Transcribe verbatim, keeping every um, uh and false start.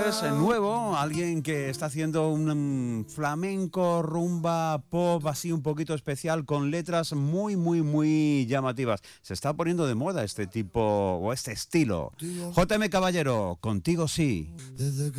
es nuevo, alguien que está haciendo un flamenco, rumba, pop, así un poquito especial, con letras muy, muy, muy llamativas. Se está poniendo de moda este tipo, o este estilo. J M Caballero, contigo sí. Desde que